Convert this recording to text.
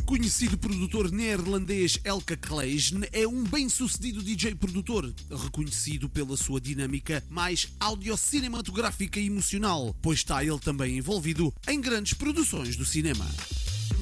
reconhecido produtor neerlandês Elke Kleijsen é um bem-sucedido DJ produtor, reconhecido pela sua dinâmica mais audiocinematográfica e emocional, pois está ele também envolvido em grandes produções do cinema.